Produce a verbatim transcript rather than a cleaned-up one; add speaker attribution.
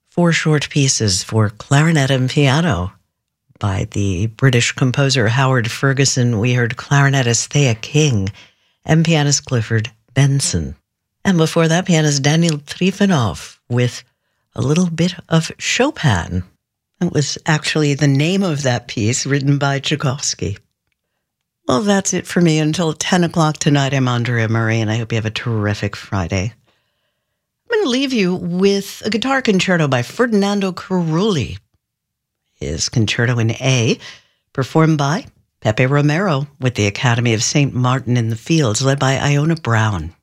Speaker 1: four short pieces for clarinet and piano by the British composer Howard Ferguson. We heard clarinetist Thea King and pianist Clifford Benson. And before that, pianist Daniel Trifonov with a little bit of Chopin. That was actually the name of that piece, written by Tchaikovsky. Well, that's it for me. Until ten o'clock tonight, I'm Andrea Murray, and I hope you have a terrific Friday. I'm going to leave you with a guitar concerto by Ferdinando Carulli. His concerto in A, performed by Pepe Romero with the Academy of Saint Martin in the Fields, led by Iona Brown.